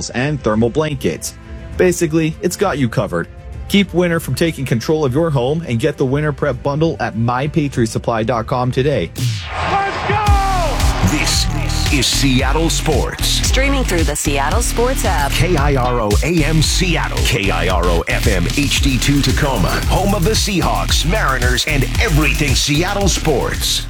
towels, and thermal blankets. Basically, it's got you covered. Keep winter from taking control of your home and get the Winter Prep Bundle at mypatriotsupply.com today. Let's go! This is Seattle Sports. Streaming through the Seattle Sports app. KIRO AM Seattle. KIRO FM HD2 Tacoma. Home of the Seahawks, Mariners, and everything Seattle sports.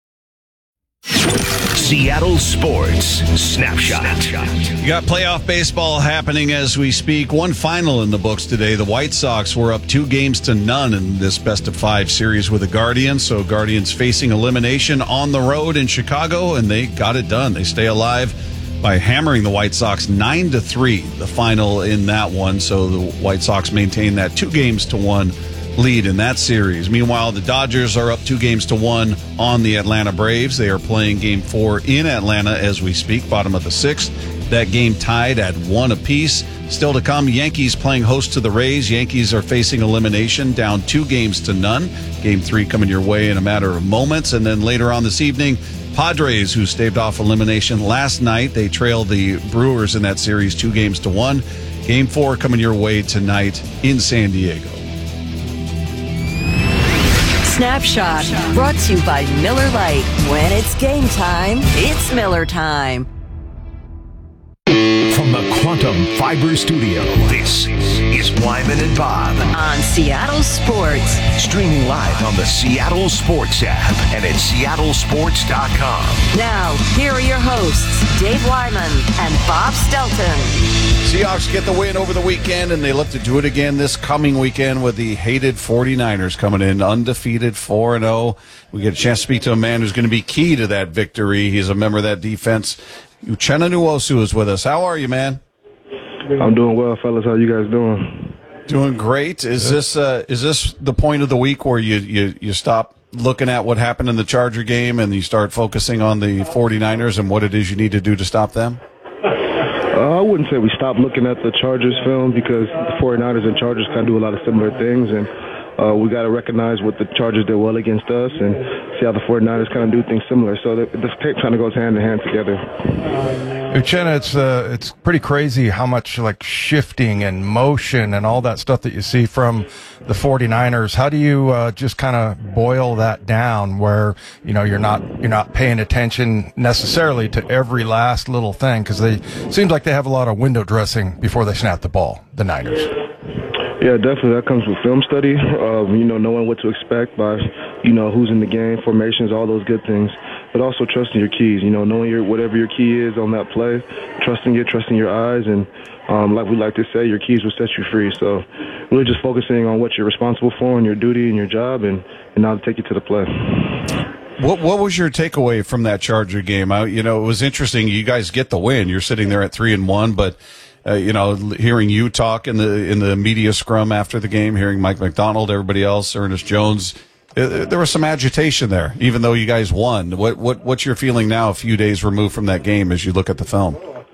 Seattle Sports Snapshot. You got playoff baseball happening as we speak. One final in the books today. The White Sox were up 2-0 in this best-of-5 series with the Guardians. So Guardians facing elimination on the road in Chicago, and they got it done. They stay alive by hammering the White Sox 9-3, the final in that one. So the White Sox maintain that 2-1 lead in that series. Meanwhile, the Dodgers are up 2-1 on the Atlanta Braves. They are playing Game 4 in Atlanta as we speak, bottom of the 6th. That game tied at 1 apiece. Still to come, Yankees playing host to the Rays. Yankees are facing elimination, down 2-0. Game 3 coming your way in a matter of moments. And then later on this evening, Padres, who staved off elimination last night. They trailed the Brewers in that series 2-1. Game 4 coming your way tonight in San Diego. Snapshot, brought to you by Miller Lite. When it's game time, it's Miller time. From the Quantum Fiber Studio, this is Wyman and Bob. On Seattle Sports. Streaming live on the Seattle Sports app and at seattlesports.com. Now, here are your hosts, Dave Wyman and Bob Stelton. Seahawks get the win over the weekend, and they look to do it again this coming weekend with the hated 49ers coming in undefeated 4-0. We get a chance to speak to a man who's going to be key to that victory. He's a member of that defense. Uchenna Nwosu is with us. How are you, man? I'm doing well, fellas. How you guys doing? Doing great. Is this the point of the week where you stop looking at what happened in the Charger game and you start focusing on the 49ers and what it is you need to do to stop them? I wouldn't say we stopped looking at the Chargers film because the 49ers and Chargers kind of do a lot of similar things, and we got to recognize what the Chargers did well against us and see how the 49ers kind of do things similar. So the tape kind of goes hand in hand together. Uchenna, it's pretty crazy how much like shifting and motion and all that stuff that you see from the 49ers. How do you just kind of boil that down where, you know, you're not paying attention necessarily to every last little thing, because they seems like they have a lot of window dressing before they snap the ball, the Niners. Yeah, definitely. That comes with film study, knowing what to expect by, who's in the game, formations, all those good things. But also trusting your keys, knowing whatever your key is on that play, trusting your eyes, and like we like to say, your keys will set you free. So really just focusing on what you're responsible for and your duty and your job, and now to take you to the play. What was your takeaway from that Charger game? It was interesting. You guys get the win. You're sitting there at 3-1, but hearing you talk in the media scrum after the game, hearing Mike McDonald, everybody else, Ernest Jones, there was some agitation there, even though you guys won. What's your feeling now, a few days removed from that game, as you look at the film?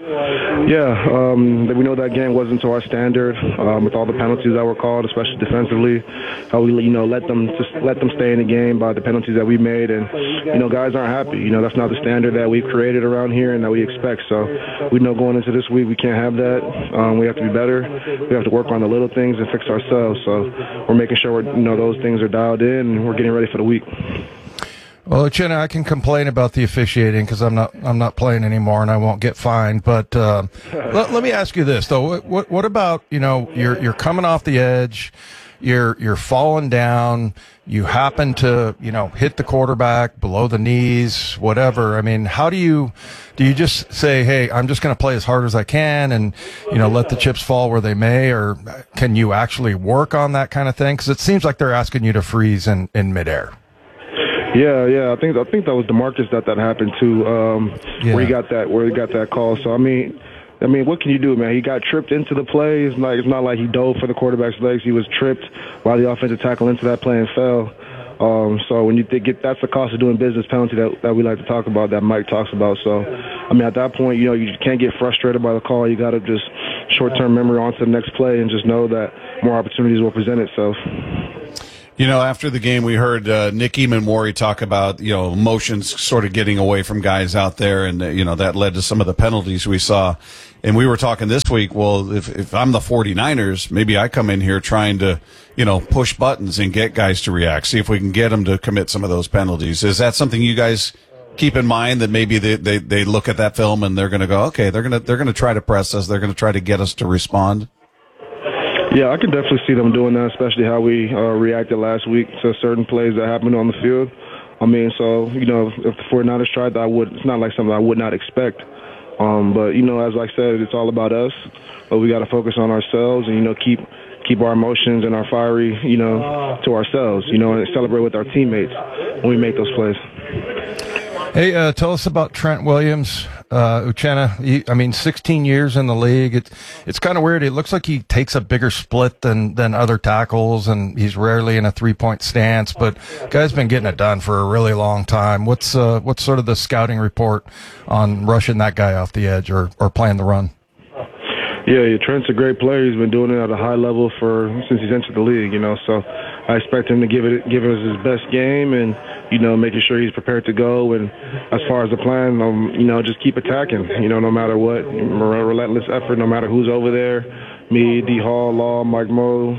Yeah, we know that game wasn't to our standard with all the penalties that were called, especially defensively. How we, let them stay in the game by the penalties that we made, and guys aren't happy. That's not the standard that we've created around here and that we expect. So we know going into this week we can't have that. We have to be better. We have to work on the little things and fix ourselves. So we're making sure those things are dialed in, and we're getting ready for the week. Well, Uchenna, I can complain about the officiating because I'm not playing anymore and I won't get fined. But let me ask you this though: what about you're coming off the edge, you're falling down, you happen to hit the quarterback below the knees, whatever. I mean, how do you just say, hey, I'm just going to play as hard as I can and let the chips fall where they may, or can you actually work on that kind of thing? Because it seems like they're asking you to freeze in midair. Yeah. I think that was DeMarcus that happened to, where he got that call. So I mean, what can you do, man? He got tripped into the play. It's not like he dove for the quarterback's legs. He was tripped while the offensive tackle into that play and fell. So when you that's the cost of doing business penalty that we like to talk about, that Mike talks about. So I mean, at that point, you can't get frustrated by the call. You got to just short-term memory on to the next play and just know that more opportunities will present itself. You know, after the game, we heard Nick Eamon-Mori talk about, emotions sort of getting away from guys out there, and, that led to some of the penalties we saw. And we were talking this week, well, if I'm the 49ers, maybe I come in here trying to, push buttons and get guys to react, see if we can get them to commit some of those penalties. Is that something you guys keep in mind, that maybe they look at that film and they're going to go, okay, they're going to try to press us, they're going to try to get us to respond? Yeah, I can definitely see them doing that, especially how we reacted last week to certain plays that happened on the field. I mean, so, if the 49ers tried that, it's not like something I would not expect. But, as I said, it's all about us. But we got to focus on ourselves and, keep our emotions and our fiery, to ourselves, and celebrate with our teammates when we make those plays. Hey, tell us about Trent Williams, Uchenna. 16 years in the league. It's kind of weird. It looks like he takes a bigger split than other tackles, and he's rarely in a 3-point stance. But guy's been getting it done for a really long time. What's sort of the scouting report on rushing that guy off the edge or playing the run? Yeah, Trent's a great player. He's been doing it at a high level since he's entered the league. So I expect him to give us his best game and, making sure he's prepared to go. And as far as the plan, just keep attacking, no matter what. Relentless effort, no matter who's over there. Me, D. Hall, Law, Mike Moe,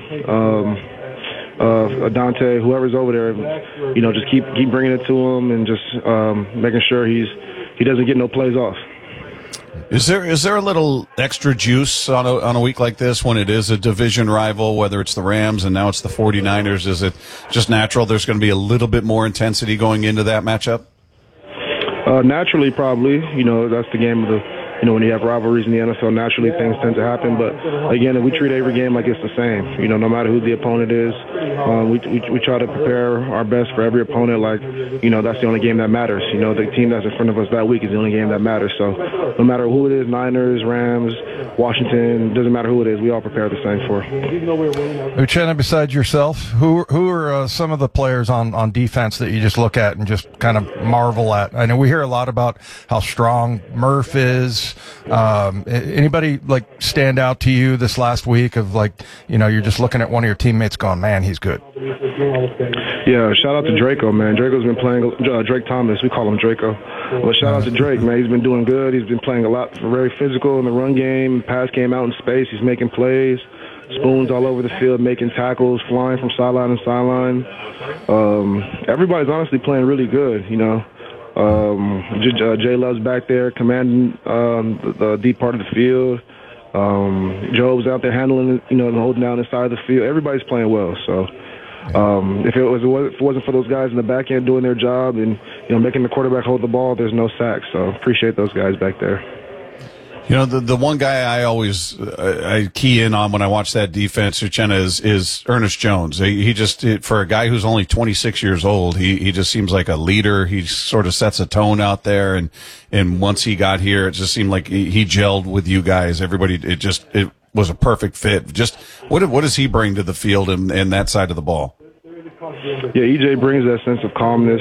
Dante, whoever's over there, just keep bringing it to him and just making sure he doesn't get no plays off. Is there a little extra juice on a week like this when it is a division rival, whether it's the Rams and now it's the 49ers? Is it just natural there's going to be a little bit more intensity going into that matchup? Naturally, probably. That's the game of the when you have rivalries in the NFL, naturally things tend to happen. But again, we treat every game like it's the same. No matter who the opponent is, we try to prepare our best for every opponent. Like, that's the only game that matters. The team that's in front of us that week is the only game that matters. So no matter who it is, Niners, Rams, Washington, doesn't matter who it is, we all prepare the same for. Uchenna, besides yourself, who are some of the players on defense that you just look at and just kind of marvel at? I know we hear a lot about how strong Murph is. Anybody stand out to you this last week of you're just looking at one of your teammates going, man, he's good? Yeah, shout out to Draco, man. Draco's been playing, Drake Thomas, we call him Draco. But shout out to Drake, man. He's been doing good. He's been playing a lot, very physical in the run game, pass game out in space. He's making plays, spoons all over the field, making tackles, flying from sideline to sideline. Everybody's honestly playing really good, Jay Love's back there commanding the deep part of the field. Job's out there handling, and holding down the side of the field. Everybody's playing well. So if it wasn't for those guys in the back end doing their job and making the quarterback hold the ball, there's no sacks. So appreciate those guys back there. The one guy I always I key in on when I watch that defense, Uchenna, is Ernest Jones. He just, for a guy who's only 26 years old, he just seems like a leader. He sort of sets a tone out there, and once he got here, it just seemed like he gelled with you guys. Everybody, it was a perfect fit. Just what does he bring to the field and that side of the ball? Yeah, EJ brings that sense of calmness.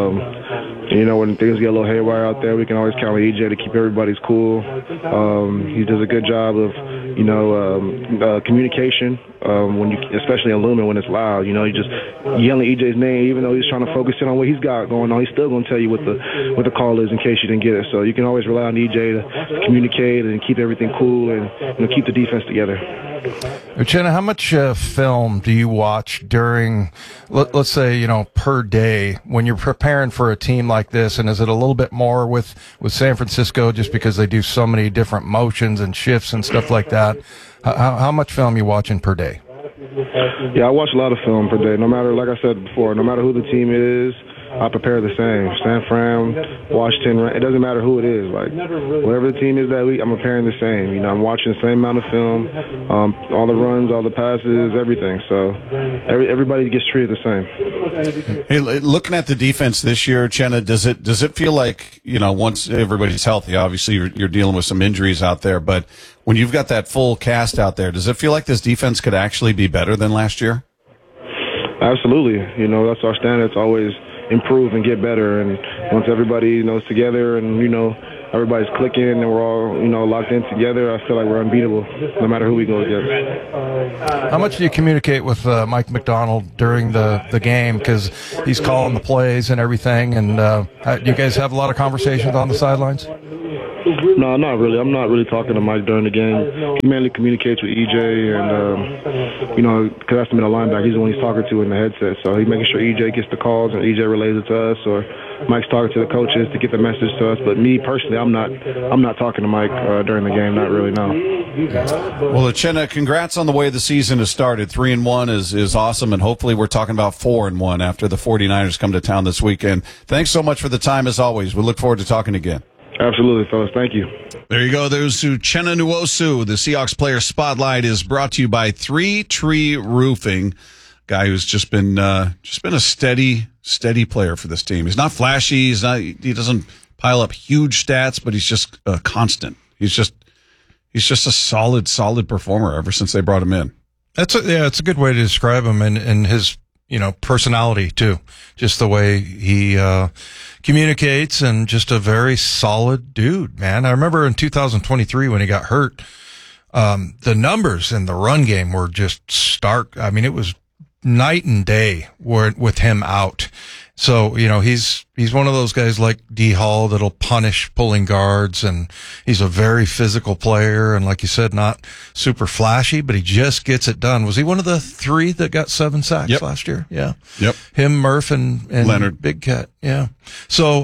When things get a little haywire out there, we can always count on EJ to keep everybody's cool. He does a good job of, communication, especially in Lumen when it's loud. You just yelling EJ's name, even though he's trying to focus in on what he's got going on. He's still going to tell you what the call is in case you didn't get it. So you can always rely on EJ to communicate and keep everything cool and keep the defense together. Uchenna, how much film do you watch during, let's say, per day when you're preparing for a team like this? And is it a little bit more with San Francisco just because they do so many different motions and shifts and stuff like that? How much film are you watching per day? Yeah, I watch a lot of film per day. No matter, like I said before, no matter who the team is, I prepare the same. San Fran, Washington, it doesn't matter who it is. Whatever the team is that week, I'm preparing the same. I'm watching the same amount of film, all the runs, all the passes, everything. So everybody gets treated the same. Hey, looking at the defense this year, Uchenna, does it feel like, once everybody's healthy, obviously you're dealing with some injuries out there, but when you've got that full cast out there, does it feel like this defense could actually be better than last year? Absolutely. That's our standard. It's always improve and get better. And once everybody together and everybody's clicking and we're all, locked in together, I feel like we're unbeatable no matter who we go against. How much do you communicate with Mike McDonald during the game? Because he's calling the plays and everything. And do you guys have a lot of conversations on the sidelines? No, not really. I'm not really talking to Mike during the game. He mainly communicates with EJ, and because that's the middle linebacker, he's the one he's talking to in the headset. So he's making sure EJ gets the calls and EJ relays it to us, or Mike's talking to the coaches to get the message to us. But me personally, I'm not talking to Mike during the game. Not really, no. Well, Uchenna, congrats on the way the season has started. 3-1 is awesome, and hopefully we're talking about 4-1 after the 49ers come to town this weekend. Thanks so much for the time, as always. We look forward to talking again. Absolutely, fellas. Thank you. There you go. There's Uchenna Nwosu. The Seahawks Player Spotlight is brought to you by 3 Tree Roofing, guy who's just been a steady player for this team. He's not flashy. He doesn't pile up huge stats, but he's just constant. He's just a solid performer ever since they brought him in. It's a good way to describe him, and his personality too. Just the way he communicates, and just a very solid dude, man. I remember in 2023 when he got hurt, the numbers in the run game were just stark. I mean, it was night and day with him out. So, he's one of those guys like D Hall that'll punish pulling guards, and he's a very physical player. And like you said, not super flashy, but he just gets it done. Was he one of the 3 that got 7 sacks last year? Yeah. Yep. Him, Murph, and Leonard. Big Cat. Yeah. So,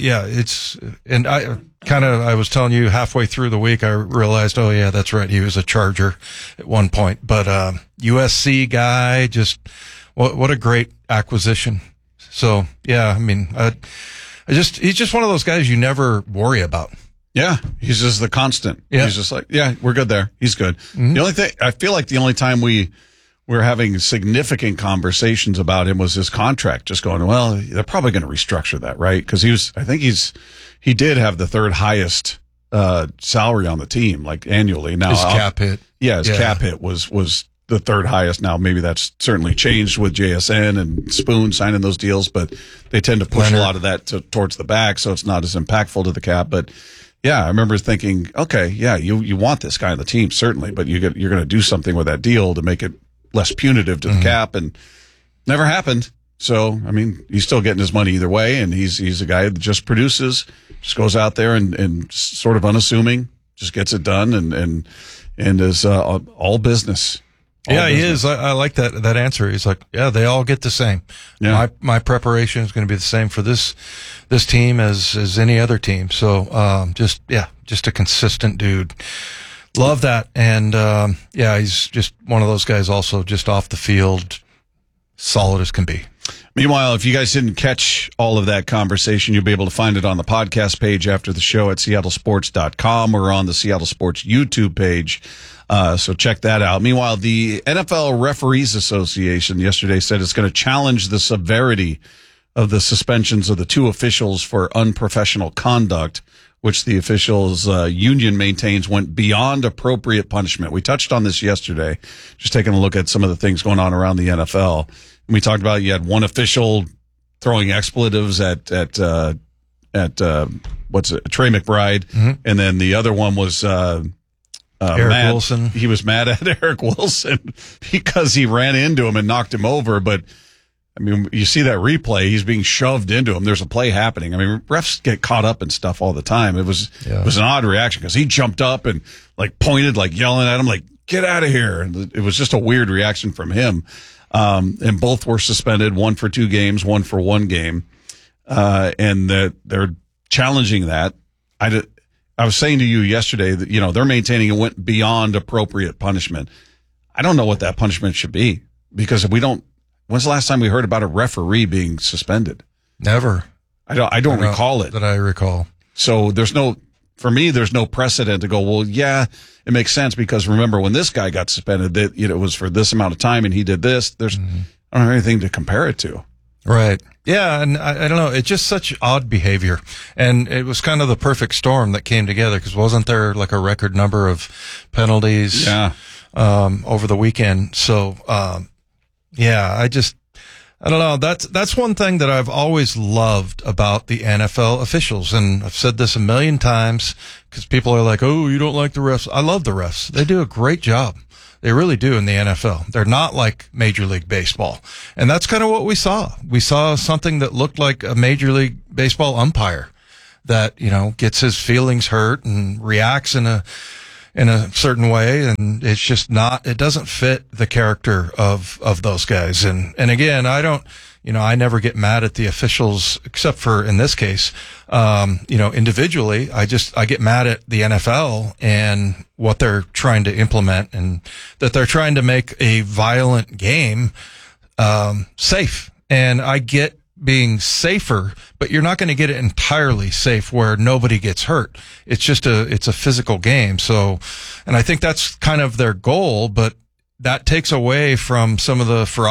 I was telling you halfway through the week, I realized, oh yeah, that's right. He was a Charger at one point, but, USC guy, just what a great acquisition. So, yeah, I mean, he's just one of those guys you never worry about. Yeah, he's just the constant. Yeah. He's just like, yeah, we're good there. He's good. Mm-hmm. The only thing, I feel like the only time we're having significant conversations about him was his contract, just going, well, they're probably going to restructure that, right? Because he did have the 3rd highest salary on the team, like annually. Now his cap hit. Yeah, his cap hit was the 3rd highest. Now, maybe that's certainly changed with JSN and Spoon signing those deals, but they tend to push a lot of that towards the back, so it's not as impactful to the cap. But yeah, I remember thinking, okay, yeah, you want this guy on the team, certainly, but you're going to do something with that deal to make it less punitive to the cap, and never happened. So, I mean, he's still getting his money either way, and he's a guy that just produces, just goes out there and sort of unassuming, just gets it done, and is all business. Yeah, he is. I like that answer. He's like, yeah, they all get the same. Yeah. My preparation is going to be the same for this team as any other team. So, just a consistent dude. Love that. And, he's just one of those guys also just off the field, solid as can be. Meanwhile, if you guys didn't catch all of that conversation, you'll be able to find it on the podcast page after the show at seattlesports.com or on the Seattle Sports YouTube page. So check that out. Meanwhile, the NFL Referees Association yesterday said it's going to challenge the severity of the suspensions of the 2 officials for unprofessional conduct, which the officials union maintains went beyond appropriate punishment. We touched on this yesterday, just taking a look at some of the things going on around the NFL. And we talked about you had one official throwing expletives at Trey McBride, and then the other one was Eric Wilson. He was mad at Eric Wilson because he ran into him and knocked him over. But I mean, you see that replay; he's being shoved into him. There's a play happening. I mean, refs get caught up in stuff all the time. It was an odd reaction because he jumped up and like pointed, like yelling at him, like "Get out of here!" And it was just a weird reaction from him. And both were suspended, one for 2 games, one for 1 game. And they're challenging that. I was saying to you yesterday that, they're maintaining it went beyond appropriate punishment. I don't know what that punishment should be because when's the last time we heard about a referee being suspended? Never. I don't recall it. That I recall. So for me, there's no precedent to go, well, yeah, it makes sense because remember when this guy got suspended that, it was for this amount of time and he did this. I don't have anything to compare it to. Right. Yeah. And I don't know. It's just such odd behavior. And it was kind of the perfect storm that came together because wasn't there like a record number of penalties over the weekend? So, I don't know. That's one thing that I've always loved about the NFL officials. And I've said this a million times because people are like, oh, you don't like the refs. I love the refs. They do a great job. They really do in the NFL. They're not like Major League Baseball. And that's kind of what we saw. We saw something that looked like a Major League Baseball umpire that, gets his feelings hurt and reacts in a certain way, and it's just it doesn't fit the character of those guys. And again, I never get mad at the officials except for in this case, individually. I get mad at the NFL and what they're trying to implement, and that they're trying to make a violent game, safe. And I get being safer, but you're not going to get it entirely safe where nobody gets hurt. It's a physical game. So, and I think that's kind of their goal, but that takes away from some of the